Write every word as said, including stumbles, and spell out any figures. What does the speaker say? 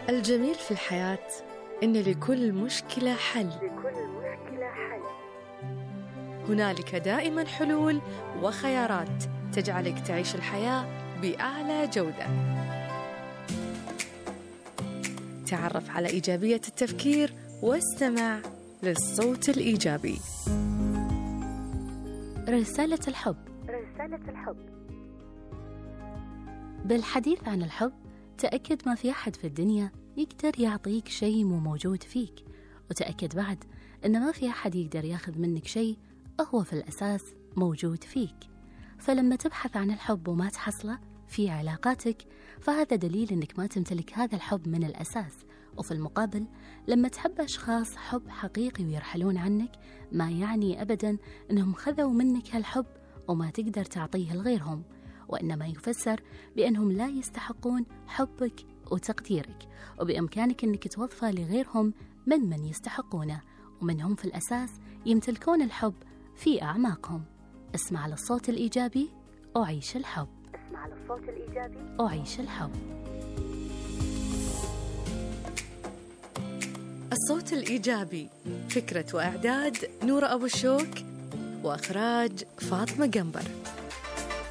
الجميل في الحياة إن لكل مشكلة حل. لكل مشكلة حل. هنالك دائما حلول وخيارات تجعلك تعيش الحياة بأعلى جودة. تعرف على إيجابية التفكير واستمع للصوت الإيجابي. رسالة الحب. رسالة الحب. بالحديث عن الحب تأكد ما في أحد في الدنيا يقدر يعطيك شيء مو موجود فيك، وتأكد بعد أن ما في أحد يقدر ياخذ منك شيء هو في الأساس موجود فيك. فلما تبحث عن الحب وما تحصله في علاقاتك فهذا دليل أنك ما تمتلك هذا الحب من الأساس. وفي المقابل لما تحب أشخاص حب حقيقي ويرحلون عنك ما يعني أبدا أنهم خذوا منك هالحب وما تقدر تعطيه لغيرهم، وإنما يفسر بأنهم لا يستحقون حبك وتقديرك، وبإمكانك أنك توظفه لغيرهم من من يستحقونه ومنهم في الأساس يمتلكون الحب في أعماقهم. اسمع للصوت الإيجابي وعيش الحب. اسمع للصوت الإيجابي وعيش الحب. الصوت الإيجابي، فكرة وإعداد نورة أبو الشوك، وإخراج فاطمة قنبر.